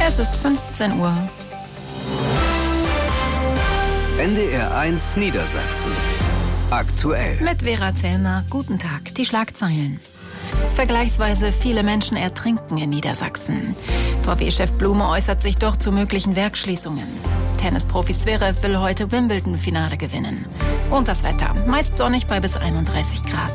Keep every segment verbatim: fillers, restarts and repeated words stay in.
Es ist fünfzehn Uhr. N D R eins Niedersachsen. Aktuell. Mit Vera Zellner. Guten Tag. Die Schlagzeilen. Vergleichsweise viele Menschen ertrinken in Niedersachsen. V W-Chef Blume äußert sich doch zu möglichen Werksschließungen. Tennisprofi Zverev will heute Wimbledon-Finale gewinnen. Und das Wetter. Meist sonnig bei bis einunddreißig Grad.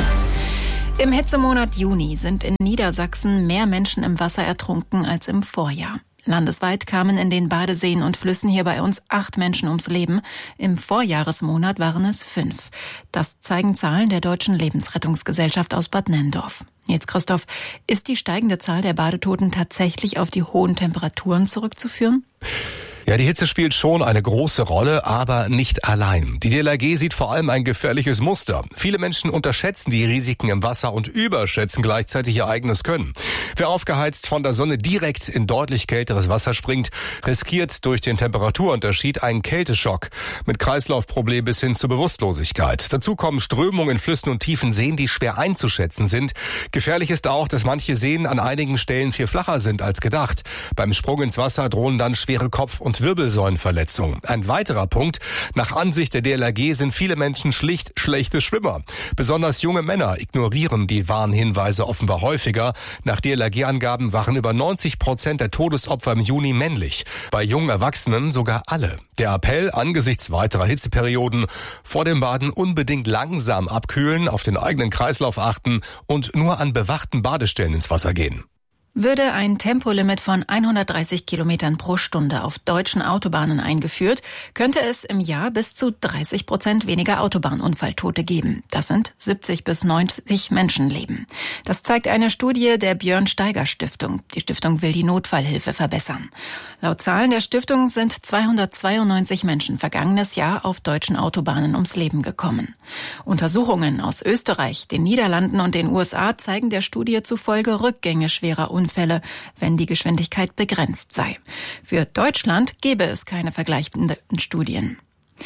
Im Hitzemonat Juni sind in Niedersachsen mehr Menschen im Wasser ertrunken als im Vorjahr. Landesweit kamen in den Badeseen und Flüssen hier bei uns acht Menschen ums Leben. Im Vorjahresmonat waren es fünf. Das zeigen Zahlen der Deutschen Lebensrettungsgesellschaft aus Bad Nenndorf. Jetzt, Christoph, ist die steigende Zahl der Badetoten tatsächlich auf die hohen Temperaturen zurückzuführen? Ja, die Hitze spielt schon eine große Rolle, aber nicht allein. Die D L R G sieht vor allem ein gefährliches Muster. Viele Menschen unterschätzen die Risiken im Wasser und überschätzen gleichzeitig ihr eigenes Können. Wer aufgeheizt von der Sonne direkt in deutlich kälteres Wasser springt, riskiert durch den Temperaturunterschied einen Kälteschock mit Kreislaufproblemen bis hin zur Bewusstlosigkeit. Dazu kommen Strömungen in Flüssen und tiefen Seen, die schwer einzuschätzen sind. Gefährlich ist auch, dass manche Seen an einigen Stellen viel flacher sind als gedacht. Beim Sprung ins Wasser drohen dann schwere Kopf- und Wirbelsäulenverletzungen. Ein weiterer Punkt: Nach Ansicht der D L R G sind viele Menschen schlicht schlechte Schwimmer. Besonders junge Männer ignorieren die Warnhinweise offenbar häufiger. Nach D L R G-Angaben waren über neunzig Prozent der Todesopfer im Juni männlich. Bei jungen Erwachsenen sogar alle. Der Appell angesichts weiterer Hitzeperioden: vor dem Baden unbedingt langsam abkühlen, auf den eigenen Kreislauf achten und nur an bewachten Badestellen ins Wasser gehen. Würde ein Tempolimit von hundertdreißig Kilometern pro Stunde auf deutschen Autobahnen eingeführt, könnte es im Jahr bis zu dreißig Prozent weniger Autobahnunfalltote geben. Das sind siebzig bis neunzig Menschenleben. Das zeigt eine Studie der Björn-Steiger-Stiftung. Die Stiftung will die Notfallhilfe verbessern. Laut Zahlen der Stiftung sind zweihundertzweiundneunzig Menschen vergangenes Jahr auf deutschen Autobahnen ums Leben gekommen. Untersuchungen aus Österreich, den Niederlanden und den U S A zeigen der Studie zufolge Rückgänge schwerer Unfälle, Fälle, wenn die Geschwindigkeit begrenzt sei. Für Deutschland gäbe es keine vergleichenden Studien.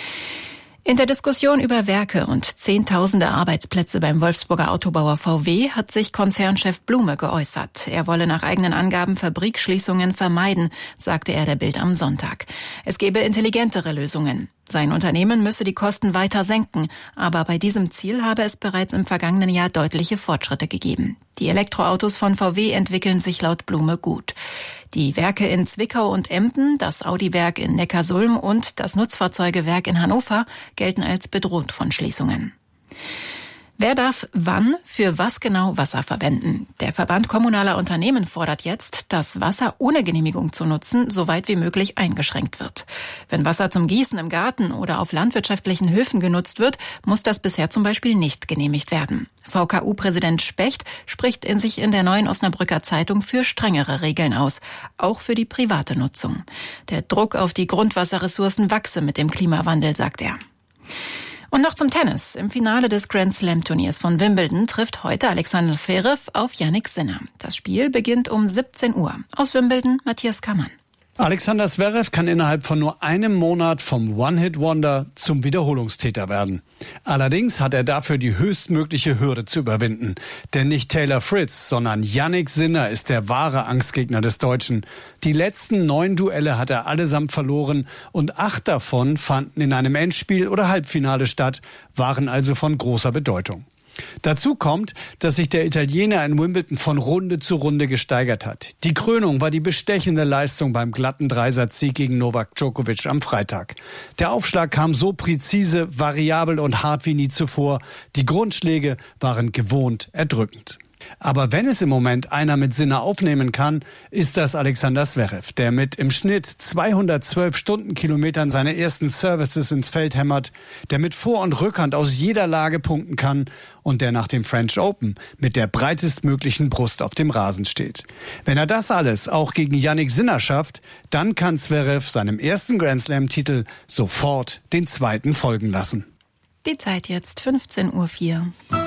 In der Diskussion über Werke und Zehntausende Arbeitsplätze beim Wolfsburger Autobauer V W hat sich Konzernchef Blume geäußert. Er wolle nach eigenen Angaben Fabrikschließungen vermeiden, sagte er der Bild am Sonntag. Es gebe intelligentere Lösungen. Sein Unternehmen müsse die Kosten weiter senken, aber bei diesem Ziel habe es bereits im vergangenen Jahr deutliche Fortschritte gegeben. Die Elektroautos von V W entwickeln sich laut Blume gut. Die Werke in Zwickau und Emden, das Audi-Werk in Neckarsulm und das Nutzfahrzeugewerk in Hannover gelten als bedroht von Schließungen. Wer darf wann für was genau Wasser verwenden? Der Verband kommunaler Unternehmen fordert jetzt, dass Wasser ohne Genehmigung zu nutzen so weit wie möglich eingeschränkt wird. Wenn Wasser zum Gießen im Garten oder auf landwirtschaftlichen Höfen genutzt wird, muss das bisher zum Beispiel nicht genehmigt werden. V K U-Präsident Specht spricht in sich in der Neuen Osnabrücker Zeitung für strengere Regeln aus, auch für die private Nutzung. Der Druck auf die Grundwasserressourcen wachse mit dem Klimawandel, sagt er. Und noch zum Tennis. Im Finale des Grand Slam Turniers von Wimbledon trifft heute Alexander Zverev auf Jannik Sinner. Das Spiel beginnt um siebzehn Uhr. Aus Wimbledon, Matthias Kammann. Alexander Zverev kann innerhalb von nur einem Monat vom One-Hit-Wonder zum Wiederholungstäter werden. Allerdings hat er dafür die höchstmögliche Hürde zu überwinden. Denn nicht Taylor Fritz, sondern Jannik Sinner ist der wahre Angstgegner des Deutschen. Die letzten neun Duelle hat er allesamt verloren und acht davon fanden in einem Endspiel oder Halbfinale statt, waren also von großer Bedeutung. Dazu kommt, dass sich der Italiener in Wimbledon von Runde zu Runde gesteigert hat. Die Krönung war die bestechende Leistung beim glatten Dreisatzsieg gegen Novak Djokovic am Freitag. Der Aufschlag kam so präzise, variabel und hart wie nie zuvor. Die Grundschläge waren gewohnt erdrückend. Aber wenn es im Moment einer mit Sinner aufnehmen kann, ist das Alexander Zverev, der mit im Schnitt zweihundertzwölf Stundenkilometern seine ersten Services ins Feld hämmert, der mit Vor- und Rückhand aus jeder Lage punkten kann und der nach dem French Open mit der breitestmöglichen Brust auf dem Rasen steht. Wenn er das alles auch gegen Jannik Sinner schafft, dann kann Zverev seinem ersten Grand Slam-Titel sofort den zweiten folgen lassen. Die Zeit jetzt fünfzehn Uhr vier.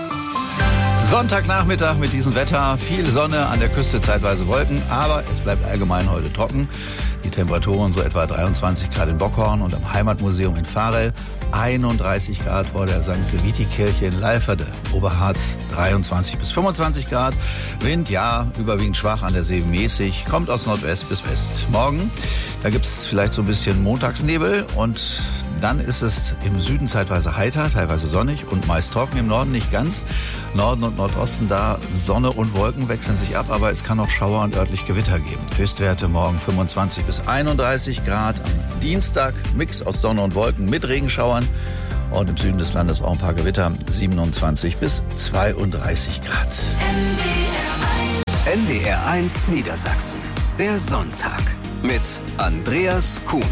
Sonntagnachmittag mit diesem Wetter, viel Sonne, an der Küste zeitweise Wolken, aber es bleibt allgemein heute trocken. Die Temperaturen so etwa dreiundzwanzig Grad in Bockhorn und am Heimatmuseum in Varel, einunddreißig Grad vor der Sankt Viti-Kirche in Leiferde. Oberharz dreiundzwanzig bis fünfundzwanzig Grad. Wind, ja, überwiegend schwach, an der See mäßig. Kommt aus Nordwest bis West. Morgen, da gibt es vielleicht so ein bisschen Montagsnebel und dann ist es im Süden zeitweise heiter, teilweise sonnig und meist trocken. Im Norden nicht ganz. Norden und Nordosten, da Sonne und Wolken wechseln sich ab, aber es kann auch Schauer und örtlich Gewitter geben. Höchstwerte morgen fünfundzwanzig bis einunddreißig Grad. Am Dienstag Mix aus Sonne und Wolken mit Regenschauern. Und im Süden des Landes auch ein paar Gewitter. siebenundzwanzig bis zweiunddreißig Grad. N D R eins Niedersachsen. Der Sonntag mit Andreas Kuhnt.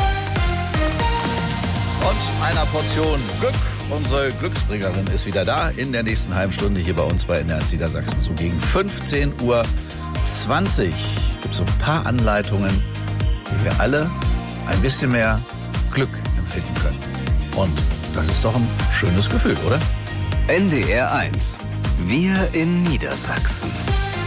Und einer Portion Glück. Unsere Glücksbringerin ist wieder da in der nächsten halben Stunde hier bei uns bei N D R eins Niedersachsen. So gegen fünfzehn Uhr zwanzig gibt es so ein paar Anleitungen, wie wir alle ein bisschen mehr Glück empfinden können. Und das ist doch ein schönes Gefühl, oder? N D R eins. Wir in Niedersachsen.